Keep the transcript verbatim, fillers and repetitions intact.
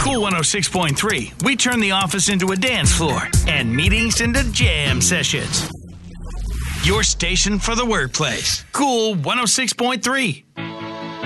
Cool one oh six point three, we turn the office into a dance floor and meetings into jam sessions. Your station for the workplace. Cool one oh six point three.